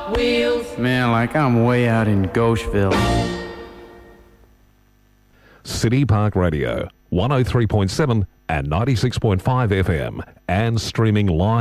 wheels. Man, like I'm way out in Gaucheville. City Park Radio, 103.7 and 96.5 FM, and streaming live